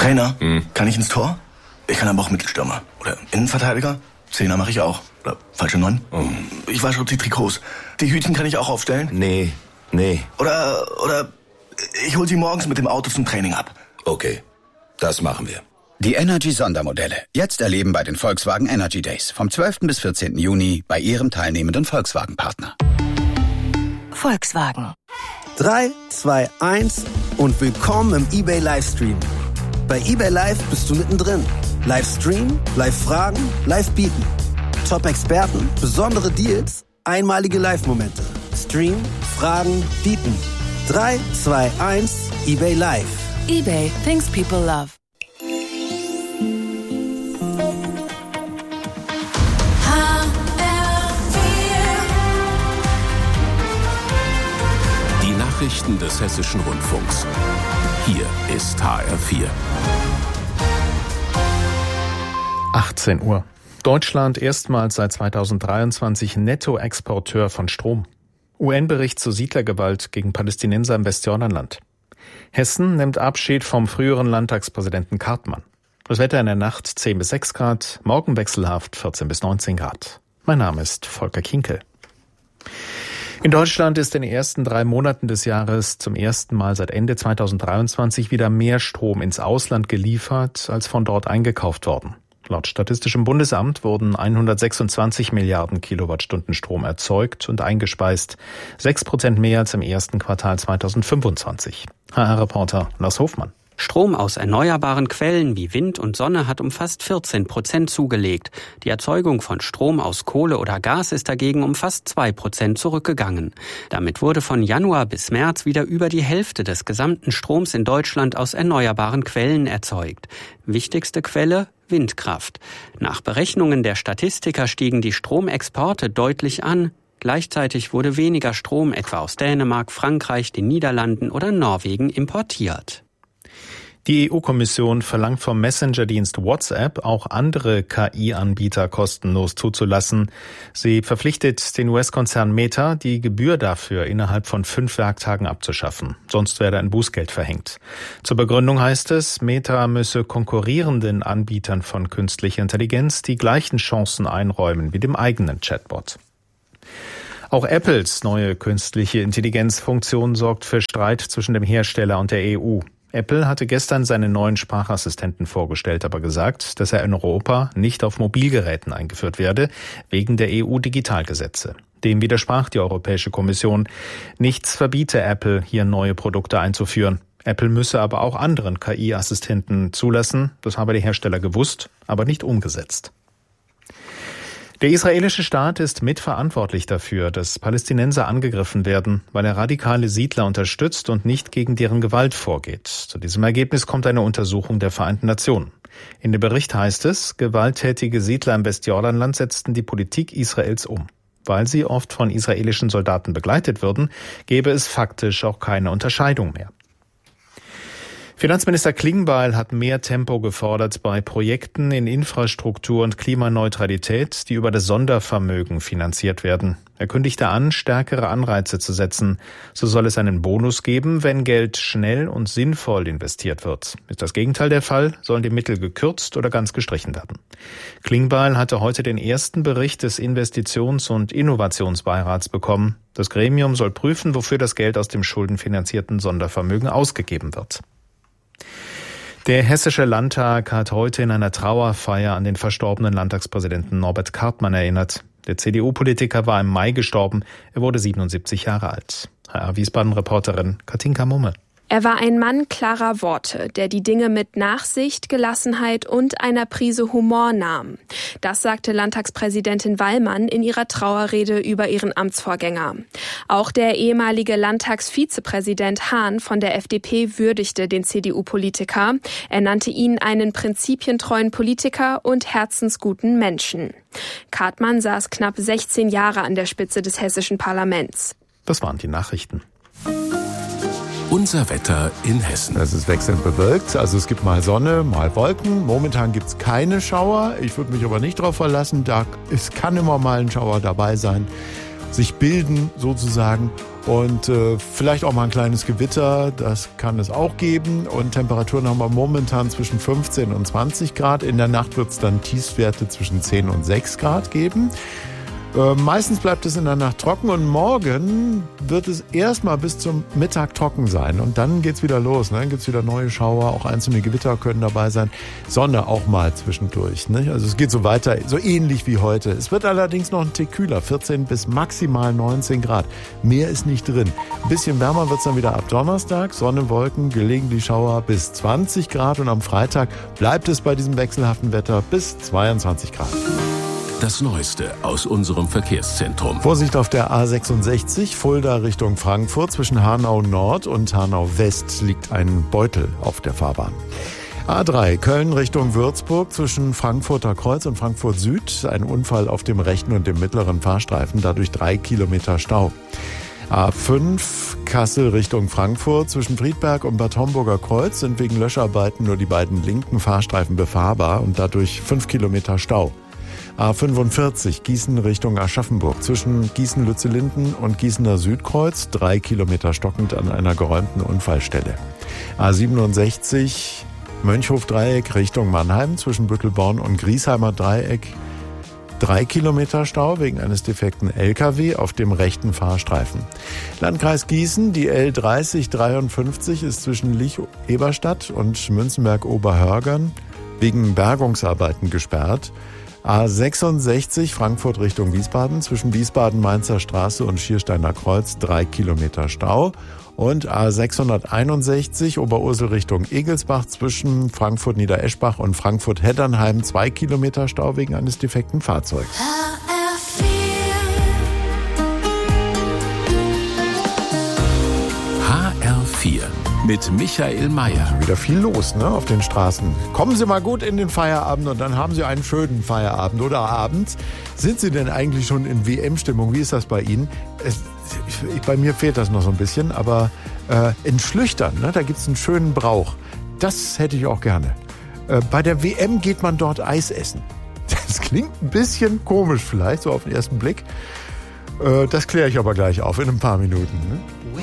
Trainer, kann ich ins Tor? Ich kann aber auch Mittelstürmer. Oder Innenverteidiger? Zehner mache ich auch. Oder falsche 9. Ich wasche die Trikots. Die Hütchen kann ich auch aufstellen? Nee. Oder ich hol sie morgens mit dem Auto zum Training ab. Okay, das machen wir. Die Energy-Sondermodelle. Jetzt erleben bei den Volkswagen Energy Days. Vom 12. bis 14. Juni bei Ihrem teilnehmenden Volkswagen-Partner. Volkswagen. 3, 2, 1 und willkommen im eBay Livestream. Bei eBay Live bist du mittendrin. Livestream, Live-Fragen, Live-Bieten. Top-Experten, besondere Deals, einmalige Live-Momente. Stream, Fragen, Bieten. 3, 2, 1, eBay Live. eBay, things people love. Die Nachrichten des Hessischen Rundfunks. Hier ist HR4. 18 Uhr. Deutschland erstmals seit 2023 Nettoexporteur von Strom. UN-Bericht zur Siedlergewalt gegen Palästinenser im Westjordanland. Hessen nimmt Abschied vom früheren Landtagspräsidenten Kartmann. Das Wetter in der Nacht 10 bis 6 Grad, morgen wechselhaft 14 bis 19 Grad. Mein Name ist Volker Kinkel. In Deutschland ist in den ersten 3 Monaten des Jahres zum ersten Mal seit Ende 2023 wieder mehr Strom ins Ausland geliefert, als von dort eingekauft worden. Laut Statistischem Bundesamt wurden 126 Milliarden Kilowattstunden Strom erzeugt und eingespeist, 6% mehr als im ersten Quartal 2025. HR-Reporter Lars Hofmann. Strom aus erneuerbaren Quellen wie Wind und Sonne hat um fast 14% zugelegt. Die Erzeugung von Strom aus Kohle oder Gas ist dagegen um fast 2% zurückgegangen. Damit wurde von Januar bis März wieder über die Hälfte des gesamten Stroms in Deutschland aus erneuerbaren Quellen erzeugt. Wichtigste Quelle: Windkraft. Nach Berechnungen der Statistiker stiegen die Stromexporte deutlich an. Gleichzeitig wurde weniger Strom etwa aus Dänemark, Frankreich, den Niederlanden oder Norwegen importiert. Die EU-Kommission verlangt vom Messenger-Dienst WhatsApp auch andere KI-Anbieter kostenlos zuzulassen. Sie verpflichtet den US-Konzern Meta, die Gebühr dafür innerhalb von 5 Werktagen abzuschaffen. Sonst werde ein Bußgeld verhängt. Zur Begründung heißt es, Meta müsse konkurrierenden Anbietern von künstlicher Intelligenz die gleichen Chancen einräumen wie dem eigenen Chatbot. Auch Apples neue künstliche Intelligenzfunktion sorgt für Streit zwischen dem Hersteller und der EU. Apple hatte gestern seinen neuen Sprachassistenten vorgestellt, aber gesagt, dass er in Europa nicht auf Mobilgeräten eingeführt werde, wegen der EU-Digitalgesetze. Dem widersprach die Europäische Kommission. Nichts verbiete Apple, hier neue Produkte einzuführen. Apple müsse aber auch anderen KI-Assistenten zulassen. Das habe der Hersteller gewusst, aber nicht umgesetzt. Der israelische Staat ist mitverantwortlich dafür, dass Palästinenser angegriffen werden, weil er radikale Siedler unterstützt und nicht gegen deren Gewalt vorgeht. Zu diesem Ergebnis kommt eine Untersuchung der Vereinten Nationen. In dem Bericht heißt es, gewalttätige Siedler im Westjordanland setzten die Politik Israels um. Weil sie oft von israelischen Soldaten begleitet würden, gäbe es faktisch auch keine Unterscheidung mehr. Finanzminister Klingbeil hat mehr Tempo gefordert bei Projekten in Infrastruktur und Klimaneutralität, die über das Sondervermögen finanziert werden. Er kündigte an, stärkere Anreize zu setzen. So soll es einen Bonus geben, wenn Geld schnell und sinnvoll investiert wird. Ist das Gegenteil der Fall, sollen die Mittel gekürzt oder ganz gestrichen werden. Klingbeil hatte heute den ersten Bericht des Investitions- und Innovationsbeirats bekommen. Das Gremium soll prüfen, wofür das Geld aus dem schuldenfinanzierten Sondervermögen ausgegeben wird. Der Hessische Landtag hat heute in einer Trauerfeier an den verstorbenen Landtagspräsidenten Norbert Kartmann erinnert. Der CDU-Politiker war im Mai gestorben. Er wurde 77 Jahre alt. HR-Wiesbaden-Reporterin Katinka Mumme. Er war ein Mann klarer Worte, der die Dinge mit Nachsicht, Gelassenheit und einer Prise Humor nahm. Das sagte Landtagspräsidentin Wallmann in ihrer Trauerrede über ihren Amtsvorgänger. Auch der ehemalige Landtagsvizepräsident Hahn von der FDP würdigte den CDU-Politiker. Er nannte ihn einen prinzipientreuen Politiker und herzensguten Menschen. Kartmann saß knapp 16 Jahre an der Spitze des hessischen Parlaments. Das waren die Nachrichten. Unser Wetter in Hessen. Es ist wechselnd bewölkt, also es gibt mal Sonne, mal Wolken. Momentan gibt es keine Schauer. Ich würde mich aber nicht darauf verlassen. Es kann immer mal ein Schauer dabei sein. sich bilden sozusagen. Und vielleicht auch mal ein kleines Gewitter, das kann es auch geben. Und Temperaturen haben wir momentan zwischen 15 und 20 Grad. In der Nacht wird es dann Tiefstwerte zwischen 10 und 6 Grad geben. Meistens bleibt es in der Nacht trocken und morgen wird es erstmal bis zum Mittag trocken sein. Und dann geht's wieder los. Ne? Dann gibt's wieder neue Schauer, auch einzelne Gewitter können dabei sein. Sonne auch mal zwischendurch. Ne? Also es geht so weiter, so ähnlich wie heute. Es wird allerdings noch ein Tick kühler, 14 bis maximal 19 Grad. Mehr ist nicht drin. Ein bisschen wärmer wird's dann wieder ab Donnerstag. Sonne, Wolken, gelegentlich Schauer bis 20 Grad. Und am Freitag bleibt es bei diesem wechselhaften Wetter bis 22 Grad. Das Neueste aus unserem Verkehrszentrum. Vorsicht auf der A66, Fulda Richtung Frankfurt. Zwischen Hanau Nord und Hanau West liegt ein Beutel auf der Fahrbahn. A3, Köln Richtung Würzburg, zwischen Frankfurter Kreuz und Frankfurt Süd. Ein Unfall auf dem rechten und dem mittleren Fahrstreifen, dadurch 3 Kilometer Stau. A5, Kassel Richtung Frankfurt, zwischen Friedberg und Bad Homburger Kreuz sind wegen Löscharbeiten nur die beiden linken Fahrstreifen befahrbar und dadurch 5 Kilometer Stau. A45 Gießen Richtung Aschaffenburg, zwischen Gießen-Lützellinden und Gießener Südkreuz, 3 Kilometer stockend an einer geräumten Unfallstelle. A67 Mönchhof-Dreieck Richtung Mannheim, zwischen Büttelborn und Griesheimer Dreieck, 3 Kilometer Stau wegen eines defekten LKW auf dem rechten Fahrstreifen. Landkreis Gießen, die L3053 ist zwischen Lich-Eberstadt und Münzenberg-Oberhörgern wegen Bergungsarbeiten gesperrt. A66 Frankfurt Richtung Wiesbaden, zwischen Wiesbaden-Mainzer Straße und Schiersteiner Kreuz 3 Kilometer Stau. Und A661 Oberursel Richtung Egelsbach, zwischen Frankfurt-Niedereschbach und Frankfurt-Heddernheim 2 Kilometer Stau wegen eines defekten Fahrzeugs. HR4 mit Michael Mayer. Wieder viel los, ne, auf den Straßen. Kommen Sie mal gut in den Feierabend und dann haben Sie einen schönen Feierabend. Oder abends. Sind Sie denn eigentlich schon in WM-Stimmung? Wie ist das bei Ihnen? Bei mir fehlt das noch so ein bisschen, aber in Schlüchtern, ne, da gibt's einen schönen Brauch. Das hätte ich auch gerne. Bei der WM geht man dort Eis essen. Das klingt ein bisschen komisch vielleicht, so auf den ersten Blick. Das kläre ich aber gleich auf in ein paar Minuten. Ne?